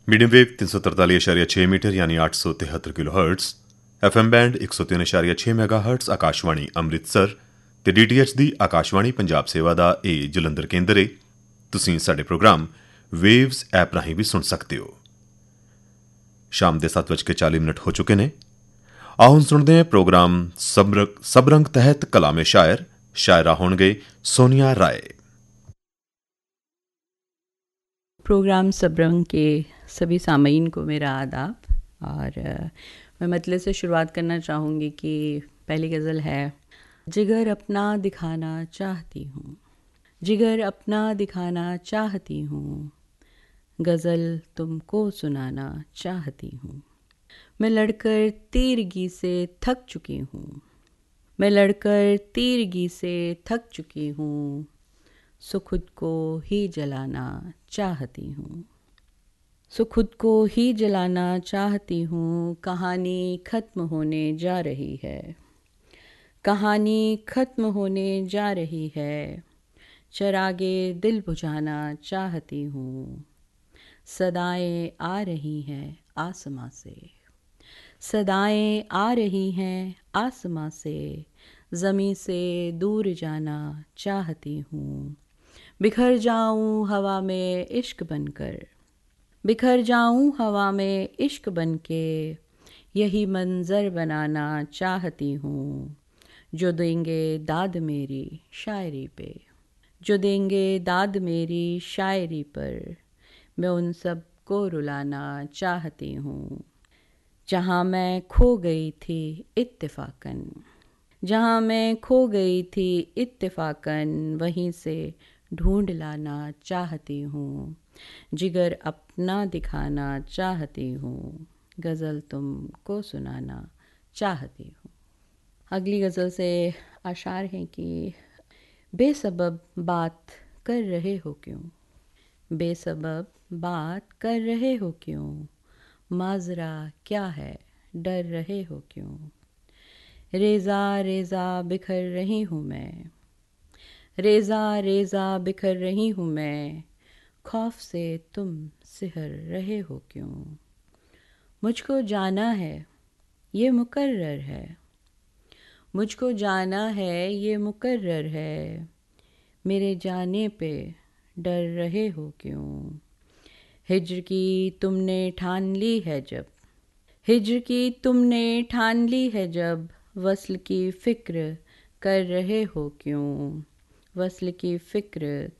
Medium wave 343.6 metre यानी 873 kilohertz, FM band 103.6 ਮੈਗਾਹਰਟਜ਼ Akashvani Amritsar ਤੇ DTH ਦੀ ਆਕਾਸ਼ਵਾਣੀ ਪੰਜਾਬ ਸੇਵਾ ਦਾ ਇਹ ਜਲੰਧਰ ਕੇਂਦਰ ਹੈ। ਤੁਸੀਂ ਸਾਡੇ ਪ੍ਰੋਗਰਾਮ ਵੇਵਜ਼ ਐਪ ਰਾਹੀਂ ਵੀ ਸੁਣ ਸਕਦੇ ਹੋ। ਸ਼ਾਮ ਦੇ 7:40 ਹੋ ਚੁੱਕੇ ਨੇ। ਆਓ ਹੁਣ ਸੁਣਦੇ ਹਾਂ ਪ੍ਰੋਗਰਾਮ ਸਬਰੰਗ ਤਹਿਤ ਕਲਾਮੇ ਸ਼ਾਇਰ। शायरा होंगे सोनिया राय। प्रोग्राम सबरंग के सभी सामीन को मेरा आदाब और मैं मतले से शुरुआत करना चाहूँगी कि पहली गज़ल है, जिगर अपना दिखाना चाहती हूँ, जिगर अपना दिखाना चाहती हूँ, गज़ल तुमको सुनाना चाहती हूँ। मैं लड़कर तीरगी से थक चुकी हूँ, मैं लड़कर तीरगी से थक चुकी हूँ, सो खुद को ही जलाना चाहती हूँ, सो खुद को ही जलाना चाहती हूँ। कहानी ख़त्म होने जा रही है, कहानी ख़त्म होने जा रही है, चरागे दिल बुझाना चाहती हूँ। सदाएं आ रही हैं आसमां से, सदाएं आ रही हैं आसमां से, ज़मीं से दूर जाना चाहती हूँ। बिखर जाऊँ हवा में इश्क बनकर, बिखर जाऊँ हवा में इश्क बनके, यही मंज़र बनाना चाहती हूँ। जो देंगे दाद मेरी शायरी पे, जो देंगे दाद मेरी शायरी पर, मैं उन सब को रुलाना चाहती हूँ। जहाँ मैं खो गई थी इत्तेफाकन, जहाँ मैं खो गई थी इत्तेफाकन, वहीं से ढूंढ लाना चाहती हूँ। जिगर अपना दिखाना चाहती हूँ, गज़ल तुमको सुनाना चाहती हूँ। अगली गज़ल से अशार हैं कि बेसबब बात कर रहे हो क्यों, बेसबब बात कर रहे हो क्यों, माजरा क्या है डर रहे हो क्यों। रेज़ा रेज़ा बिखर रही हूँ मैं, रेज़ा रेज़ा बिखर रही हूँ मैं, खौफ से तुम सिहर रहे हो क्यों। मुझको जाना है ये मुकर्रर है, मुझको जाना है ये मुकर्रर है, मेरे जाने पे डर रहे हो क्यों। हिज्र की तुमने ठान ली है जब, हिज्र की तुमने ठान ली है जब, वस्ल की फ़िक्र कर रहे हो क्यों, वस्ल की फ़िक्र